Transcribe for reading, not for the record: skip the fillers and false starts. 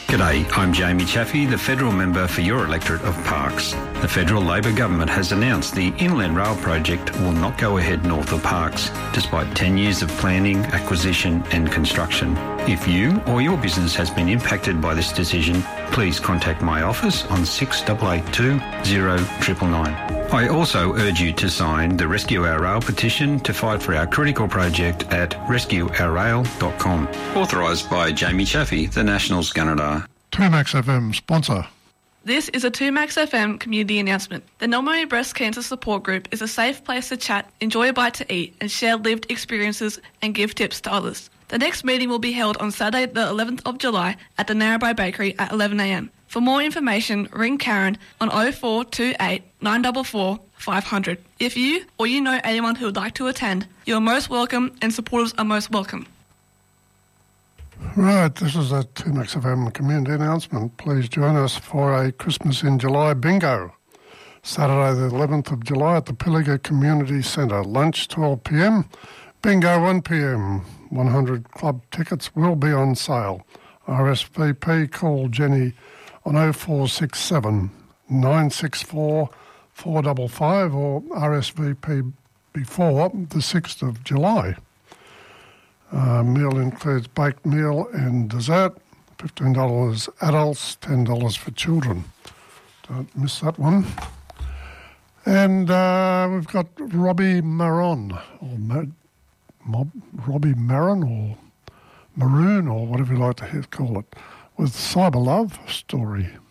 G'day, I'm Jamie Chaffey, the Federal Member for your electorate of Parkes. The Federal Labor Government has announced the Inland Rail project will not go ahead north of Parkes, despite 10 years of planning, acquisition and construction. If you or your business has been impacted by this decision, please contact my office on 6882 0999. I also urge you to sign the Rescue Our Rail petition to fight for our critical project at rescueourrail.com. Authorised by Jamie Chaffey, the Nationals Gunnedah. 2Max FM sponsor. This is a 2Max FM community announcement. The Nominee Breast Cancer Support Group is a safe place to chat, enjoy a bite to eat and share lived experiences and give tips to others. The next meeting will be held on Saturday the 11th of July at the Narrabri Bakery at 11am. For more information, ring Karen on 0428 944 500. If you or you know anyone who would like to attend, you are most welcome and supporters are most welcome. Right, this is a 2Max FM community announcement. Please join us for a Christmas in July bingo. Saturday the 11th of July at the Pilliga Community Centre. Lunch 12pm, bingo 1pm. 100 club tickets will be on sale. RSVP, call Jenny on 0467 964 455 or RSVP before the 6th of July. Meal includes baked meal and dessert, $15 adults, $10 for children. Don't miss that one. And we've got Robbie Maron, or Robbie Maron, or Maroon, or whatever you like to call it, with Cyber Love Story.